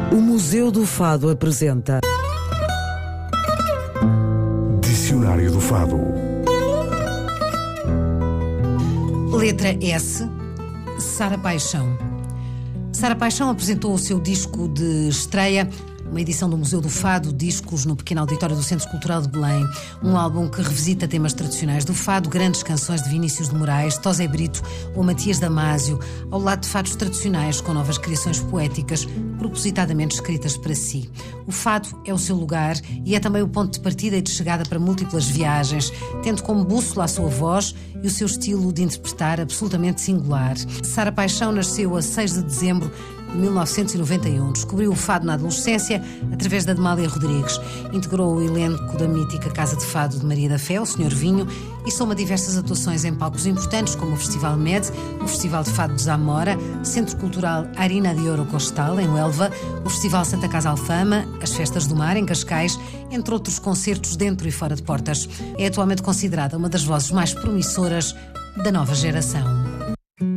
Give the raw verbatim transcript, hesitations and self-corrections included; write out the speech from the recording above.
O Museu do Fado apresenta Dicionário do Fado. Letra S. Sara Paixão. Sara Paixão apresentou o seu disco de estreia, uma edição do Museu do Fado, discos no pequeno auditório do Centro Cultural de Belém. Um álbum que revisita temas tradicionais do fado, grandes canções de Vinícius de Moraes, Tosé Brito ou Matias Damasio, ao lado de fados tradicionais com novas criações poéticas, propositadamente escritas para si. O fado é o seu lugar e é também o ponto de partida e de chegada para múltiplas viagens, tendo como bússola a sua voz e o seu estilo de interpretar absolutamente singular. Sara Paixão nasceu a seis de dezembro de mil novecentos e noventa e um. Descobriu o fado na adolescência através da Amália Rodrigues. Integrou o elenco da mítica Casa de Fado de Maria da Fé, o senhor Vinho, e soma diversas atuações em palcos importantes como o Festival Med, o Festival de Fado de Zamora, Centro Cultural Harina de Ouro Costal, em Huelva, o Festival Santa Casa Alfama, as Festas do Mar, em Cascais, entre outros concertos dentro e fora de portas. É atualmente considerada uma das vozes mais promissoras da nova geração.